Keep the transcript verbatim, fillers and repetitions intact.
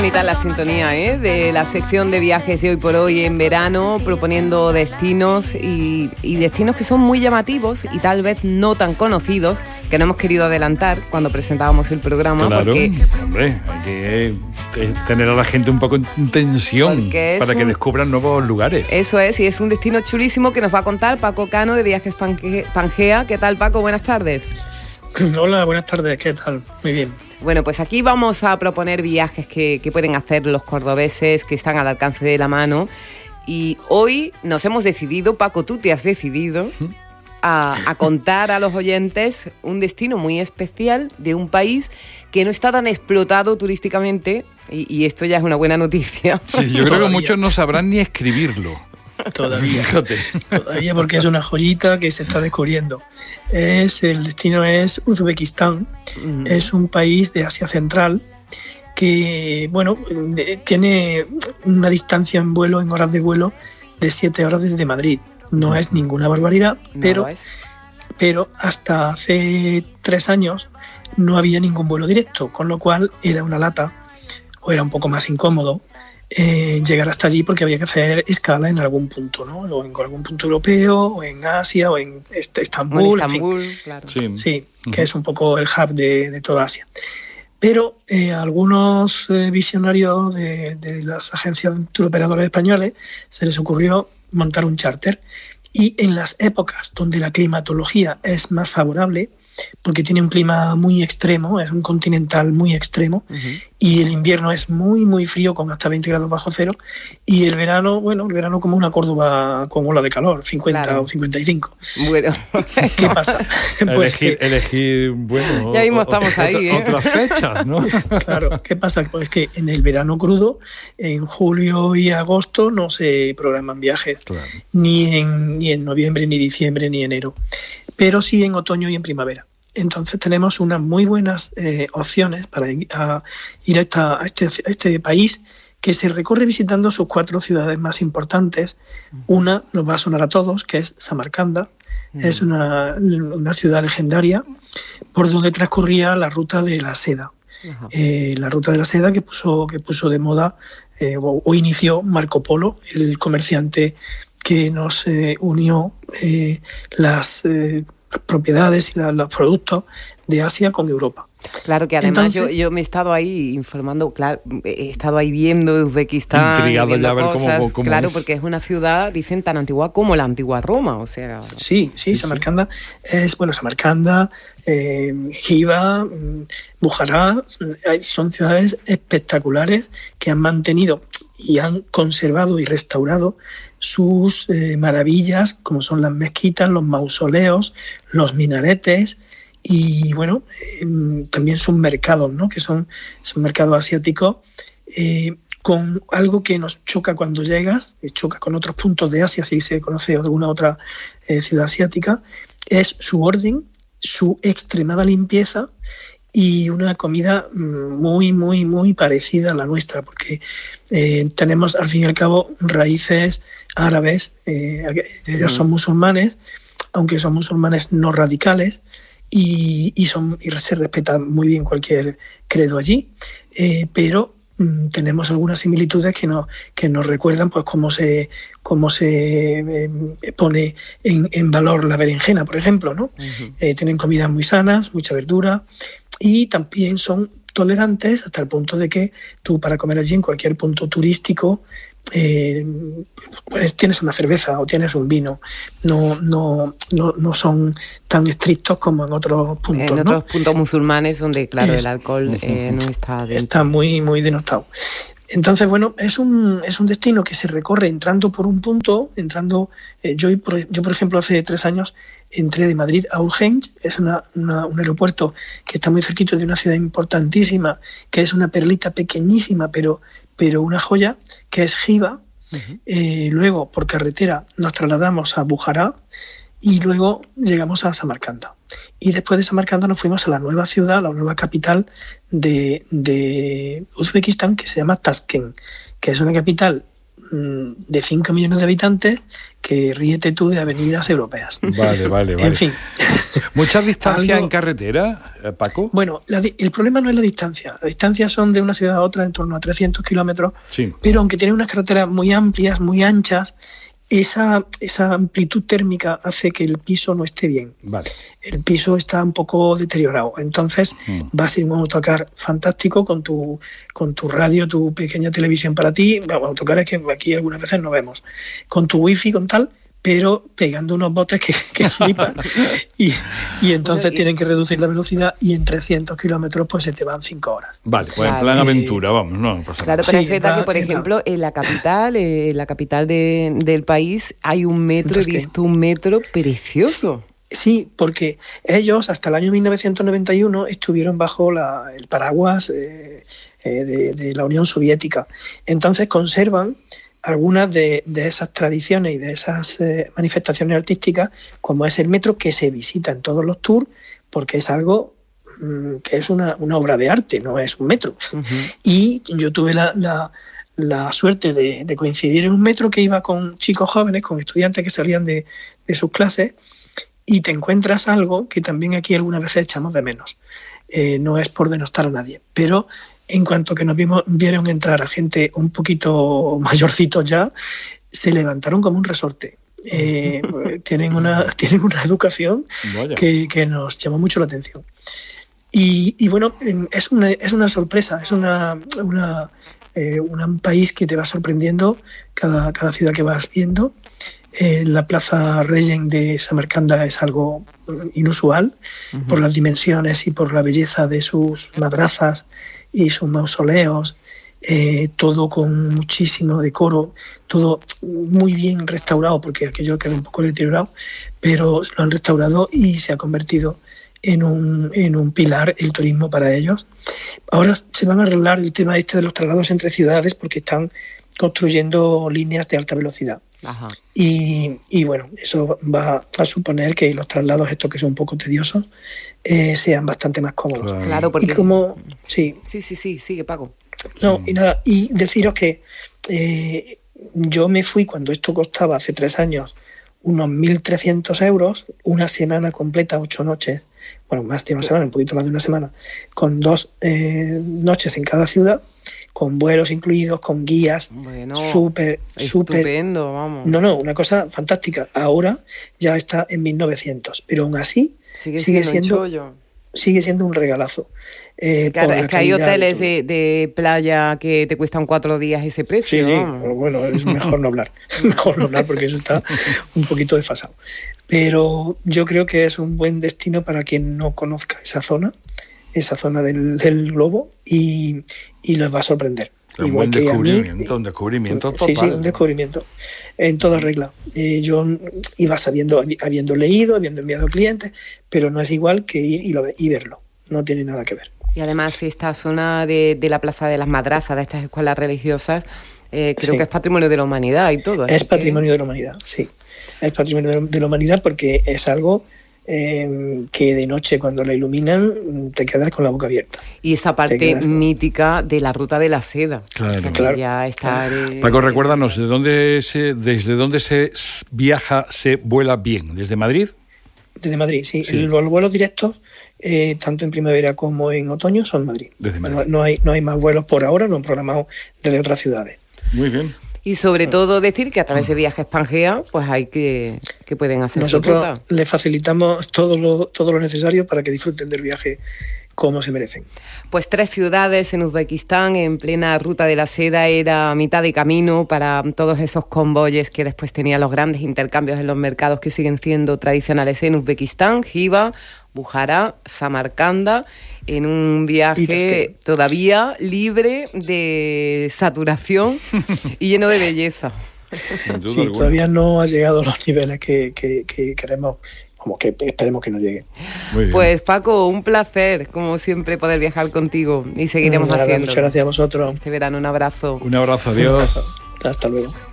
bonita la sintonía, ¿eh? De la sección de viajes de Hoy por Hoy en verano, proponiendo destinos y, y destinos que son muy llamativos y tal vez no tan conocidos, que no hemos querido adelantar cuando presentábamos el programa. Claro, porque, hombre, hay que eh, tener a la gente un poco en tensión para que un, descubran nuevos lugares. Eso es, y es un destino chulísimo que nos va a contar Paco Cano de Viajes Pange, Pangea. ¿Qué tal, Paco? Buenas tardes. Hola, buenas tardes, ¿qué tal? Muy bien. Bueno, pues aquí vamos a proponer viajes que, que pueden hacer los cordobeses, que están al alcance de la mano. Y hoy nos hemos decidido, Paco, tú te has decidido a, a contar a los oyentes un destino muy especial de un país que no está tan explotado turísticamente, y, y esto ya es una buena noticia. Sí, yo creo que muchos no sabrán ni escribirlo. Todavía, todavía porque es una joyita que se está descubriendo. Es, el destino es Uzbekistán, uh-huh. Es un país de Asia Central que, bueno, tiene una distancia en vuelo, en horas de vuelo, de siete horas desde Madrid. No es ninguna barbaridad, no pero, es. pero hasta hace tres años no había ningún vuelo directo, con lo cual era una lata o era un poco más incómodo Eh, llegar hasta allí porque había que hacer escala en algún punto, ¿no? O en algún punto europeo, o en Asia, o en Estambul. O en Estambul, en fin. Claro. Sí, sí uh-huh. que es un poco el hub de, de toda Asia. Pero eh, algunos eh, visionarios de, de las agencias turoperadores españoles se les ocurrió montar un charter, y en las épocas donde la climatología es más favorable, porque tiene un clima muy extremo, es un continental muy extremo, uh-huh. y el invierno es muy, muy frío, con hasta veinte grados bajo cero, y el verano, bueno, el verano como una Córdoba con ola de calor, cincuenta claro. o cincuenta y cinco. Bueno. ¿Qué pasa? Pues elegir, que, elegir, bueno... Ya mismo estamos o, ahí, otra, ¿eh? Otras fechas, ¿no? Claro, ¿qué pasa? Pues que en el verano crudo, en julio y agosto, no se programan viajes, claro. ni, en, ni en noviembre, ni diciembre, ni enero, pero sí en otoño y en primavera. Entonces tenemos unas muy buenas eh, opciones para ir a, ir a, esta, a, este, a este país, que se recorre visitando sus cuatro ciudades más importantes. Una nos va a sonar a todos, que es Samarcanda. Mm. Es una, una ciudad legendaria por donde transcurría la ruta de la seda. Eh, la ruta de la seda que puso, que puso de moda eh, o, o inició Marco Polo, el comerciante que nos eh, unió eh, las... Eh, las propiedades y la, los productos de Asia con Europa. Claro que además Entonces, yo, yo me he estado ahí informando, claro, he estado ahí viendo Uzbekistán, intrigado viendo ya a ver cosas, cómo, cómo claro, es. porque es una ciudad, dicen, tan antigua como la antigua Roma, o sea... Sí, sí, sí Samarcanda sí. es, bueno, Samarcanda, eh, Jiva, Bujará, son ciudades espectaculares que han mantenido y han conservado y restaurado sus eh, maravillas, como son las mezquitas, los mausoleos, los minaretes y, bueno, eh, también sus mercados, ¿no? Que son, son mercados asiáticos, eh, con algo que nos choca cuando llegas, y choca con otros puntos de Asia, si se conoce alguna otra eh, ciudad asiática, es su orden, su extremada limpieza y una comida muy, muy, muy parecida a la nuestra, porque eh, tenemos, al fin y al cabo, raíces árabes, eh, ellos son musulmanes, aunque son musulmanes no radicales, y, y, son, y se respeta muy bien cualquier credo allí, eh, pero mm, tenemos algunas similitudes que nos, que nos recuerdan pues cómo se, cómo se eh, pone en, en valor la berenjena, por ejemplo, ¿no? Uh-huh. Eh, tienen comidas muy sanas, mucha verdura, y también son tolerantes hasta el punto de que tú, para comer allí en cualquier punto turístico, eh, pues tienes una cerveza o tienes un vino. No, no, no, no son tan estrictos como en otros puntos. En ¿no? otros puntos musulmanes donde, claro, es, el alcohol eh, no está dentro. Está muy, muy denostado. Entonces, bueno, es un, es un destino que se recorre entrando por un punto, entrando, eh, yo, yo por ejemplo hace tres años entré de Madrid a Urgell, es una, una, un aeropuerto que está muy cerquito de una ciudad importantísima, que es una perlita pequeñísima, pero, pero una joya, que es Jiva. Uh-huh. Eh, luego por carretera nos trasladamos a Bujará y luego llegamos a Samarcanda. Y después de Samarcanda nos fuimos a la nueva ciudad, la nueva capital de, de Uzbekistán, que se llama Tashkent, que es una capital de cinco millones de habitantes que ríete tú de avenidas europeas. Vale, vale, vale. En fin. ¿Mucha distancia Algo... en carretera, Paco? Bueno, la, el problema no es la distancia. Las distancias son de una ciudad a otra en torno a trescientos kilómetros, sí. Pero aunque tienen unas carreteras muy amplias, muy anchas, esa, esa amplitud térmica hace que el piso no esté bien. Vale. El piso está un poco deteriorado. Entonces mm. vas a ir a un autocar fantástico con tu, con tu radio, tu pequeña televisión para ti. Bueno, autocares que aquí algunas veces no vemos. Con tu wifi, con tal, pero pegando unos botes que, que flipan. y, y entonces bueno, y... tienen que reducir la velocidad y en trescientos kilómetros pues se te van cinco horas. Vale, pues en plan eh, aventura, vamos, no, no pasa claro, nada. pero sí, es verdad va, que, por ejemplo, va. en la capital, eh, en la capital de, del país, hay un metro, he visto un metro precioso. Sí, porque ellos hasta el año mil novecientos noventa y uno estuvieron bajo la, el paraguas eh, eh, de, de la Unión Soviética. Entonces conservan algunas de, de esas tradiciones y de esas eh, manifestaciones artísticas, como es el metro, que se visita en todos los tours, porque es algo mmm, que es una, una obra de arte, no es un metro. Uh-huh. Y yo tuve la, la, la suerte de, de coincidir en un metro que iba con chicos jóvenes, con estudiantes que salían de, de sus clases, y te encuentras algo que también aquí algunas veces echamos de menos. Eh, no es por denostar a nadie, pero en cuanto que nos vimos, vieron entrar a gente un poquito mayorcitos ya, se levantaron como un resorte. Eh, tienen una tienen una educación que, que nos llamó mucho la atención. Y, y bueno, es una, es una sorpresa, es una, una, eh, una, un país que te va sorprendiendo cada, cada ciudad que vas viendo. Eh, la Plaza Regen de Samarcanda es algo inusual, uh-huh. por las dimensiones y por la belleza de sus madrazas y sus mausoleos, eh, todo con muchísimo decoro, todo muy bien restaurado, porque aquello queda un poco deteriorado, pero lo han restaurado y se ha convertido en un, en un pilar el turismo para ellos. Ahora se van a arreglar el tema este de los traslados entre ciudades porque están construyendo líneas de alta velocidad. Ajá. Y, y bueno, eso va a suponer que los traslados estos que son un poco tediosos eh, sean bastante más cómodos. Claro, claro porque... Y como, sí. Sí, sí, sí, sigue, Paco. No, y nada, y deciros que eh, yo me fui cuando esto costaba hace tres años unos mil trescientos euros, una semana completa, ocho noches, bueno, más de una semana, un poquito más de una semana, con dos eh, noches en cada ciudad, con vuelos incluidos, con guías, bueno, súper, súper... Estupendo, vamos. No, no, una cosa fantástica. Ahora ya está en mil novecientos, pero aún así sigue, sigue siendo, siendo sigue siendo un regalazo. Eh, claro, es que hay hoteles de, de playa que te cuestan cuatro días ese precio. Sí, sí, ¿no? Bueno, es mejor no hablar, mejor no hablar porque eso está un poquito desfasado. Pero yo creo que es un buen destino para quien no conozca esa zona, esa zona del, del globo, y, y les va a sorprender. Un Igual buen que descubrimiento, a mí, un descubrimiento total. Sí, sí, un descubrimiento en toda regla. Eh, yo iba sabiendo, habiendo leído, habiendo enviado clientes, pero no es igual que ir y, lo, y verlo. No tiene nada que ver. Y además esta zona de, de la Plaza de las Madrazas, de estas escuelas religiosas, eh, creo sí. que es patrimonio de la humanidad y todo. Es patrimonio que... de la humanidad, sí. Es patrimonio de la humanidad porque es algo... Eh, que de noche cuando la iluminan te quedas con la boca abierta. Y esa parte mítica de la Ruta de la Seda. Claro, o sea, claro. Ya está, eh, Paco, recuérdanos, ¿de dónde se, ¿desde dónde se viaja, se vuela bien? ¿Desde Madrid? Desde Madrid, sí. sí. Los vuelos directos, eh, tanto en primavera como en otoño, son Madrid. Desde Madrid. No, no, hay, no hay más vuelos por ahora, no han programado desde otras ciudades. Muy bien. Y sobre todo decir que a través de Viajes Pangea, pues hay que, que pueden hacer Nosotros su ruta. Les facilitamos todo lo, todo lo necesario para que disfruten del viaje como se merecen. Pues tres ciudades en Uzbekistán, en plena Ruta de la Seda, era mitad de camino para todos esos convoyes que después tenían los grandes intercambios en los mercados que siguen siendo tradicionales en Uzbekistán, Jiva, Bujará, Samarcanda, en un viaje todavía libre de saturación y lleno de belleza. Sin duda sí, alguna. Todavía no ha llegado a los niveles que, que, que queremos, como que esperemos que no llegue. Pues Paco, un placer, como siempre, poder viajar contigo y seguiremos Nada, haciendo. Muchas gracias a vosotros. Este verano, un abrazo. Un abrazo, adiós. Hasta luego.